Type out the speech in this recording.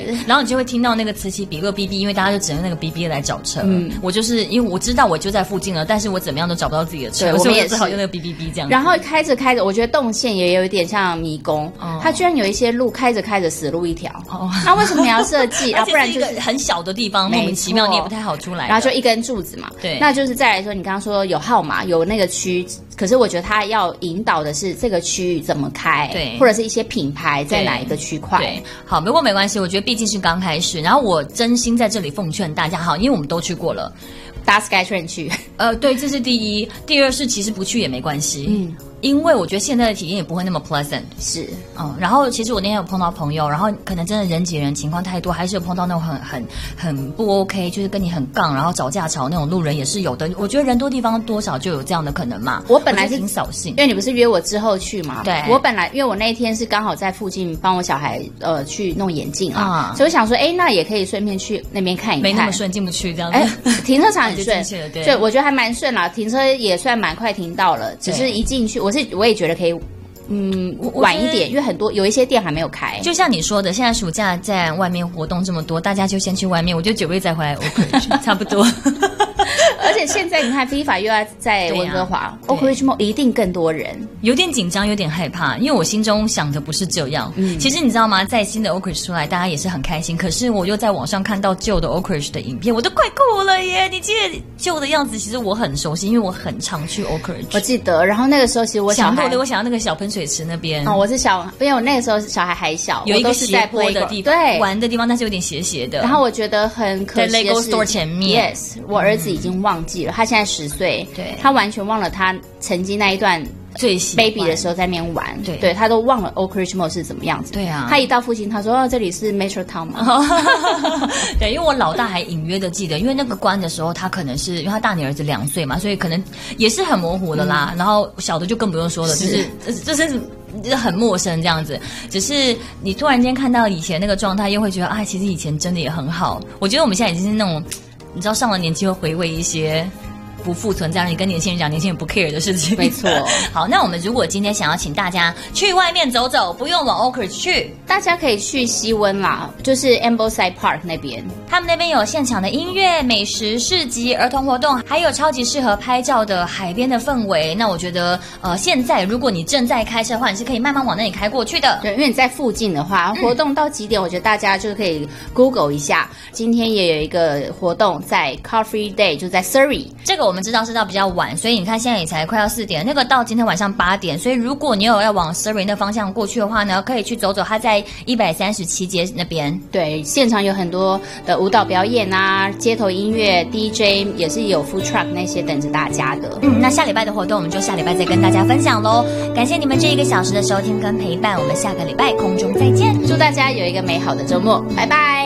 对，然后你就会听到那个此起彼落哔哔，因为大家就只能那个哔哔来找车。我就是因为我知道我就在附近了，但是我怎么样都找不到自己的车， 我们也只好用那个哔哔哔这样。 然后开着开着，我觉得动线也有一点像迷宫，它居然有一些路开着开着死路一条。那为什么你要设计？啊，不然就是一个很小的地方，莫名其妙你也不太好出来。 然后就一根柱子嘛。对，那就是再来说，你刚刚说有号码，有那个区，可是我觉得它要引导的是这个区域怎么开，对，或者是一些品牌在哪一个区块。对， 好，不过没关系，我觉得毕竟是刚开始。然后我真心在这里奉劝大家，好，因为我们都去过了， 搭 SkyTrain 去。 对，这是第一。第二是其实不去也没关系。因为我觉得现在的体验也不会那么 pleasant， 是， 然后其实我那天有碰到朋友，然后可能真的人挤人情况太多，还是有碰到那种很不 OK， 就是跟你很杠，然后找架吵那种路人也是有的。我觉得人多地方多少就有这样的可能嘛。 我本来是挺扫兴， 因为你不是约我之后去嘛？ 对， 我本来因为我那一天是刚好在附近帮我小孩去弄眼镜啊，所以我想说，那也可以顺便去那边看一看。 没那么顺，进不去这样子。停车场很顺， 对， 我觉得还蛮顺啦，停车也算蛮快停到了，只是一进去我也觉得可以。晚一点，因为有一些店还没有开。 就像你说的，现在暑假在外面活动这么多，大家就先去外面。我觉得9月再回来 ，OK， 差不多。 而且现在你看 FIFA 又要在温哥华 ，Oak Ridge Mall 一定更多人。 有点紧张，有点害怕，因为我心中想的不是这样。其实你知道吗？在新的 Oak Ridge 出来，大家也是很开心。可是我又在网上看到旧的 Oak Ridge 的影片，我都快哭了耶！你记得旧的样子，其实我很熟悉，因为我很常去 Oak Ridge。 我记得，然后那个时候其实我想到那个小喷水池那边。 我是因为我那个时候小孩还小， 有一个斜坡的地方， 对， 玩的地方，但是有点斜斜的。 然后我觉觉得很可惜的是 ，Lego Store 前面 ，Yes， 我儿子已经忘记了，他现在10岁，对，他完全忘了他曾经那一段最 baby 的时候在那边玩，对，他都忘了 Oak Ridge Mall 是怎么样子。 对啊， 他一到附近，他说：“哦，这里是 Metro Town 嘛。” 对，因为我老大还隐约的记得，因为那个关的时候，他可能是因为他大你儿子2岁嘛，所以可能也是很模糊的啦。然后小的就更不用说了，就是很陌生这样子。只是你突然间看到以前那个状态，又会觉得啊，其实以前真的也很好。我觉得我们现在已经是那种，你知道上了年纪会回味一些不复存在，你跟年轻人讲年轻人不 care 的事情。 没错。 好，那我们如果今天想要请大家去外面走走，不用往 Oak Ridge 去， 大家可以去西温啦，就是 Ambleside Park 那边， 他们那边有现场的音乐、美食、市集、儿童活动，还有超级适合拍照的海边的氛围。那我觉得现在如果你正在开车的话，你是可以慢慢往那里开过去的。 对，因为你在附近的话，活动到几点，我觉得大家就可以 Google 一下。今天也有一个活动在 Coffee Day， 就在 Surrey。 这个我们知道是到比较晚，所以你看现在也才快要4点，那个到今天晚上8点，所以如果你有要往 Surrey 的方向过去的话呢，可以去走走，它在137街那边。 对，现场有很多的舞蹈表演啊，街头音乐 DJ 也是有 food truck 那些等着大家的。 那下礼拜的活动我们就下礼拜再跟大家分享咯。感谢你们这1个小时的收听跟陪伴，我们下个礼拜空中再见， 祝大家有一个美好的周末，拜拜。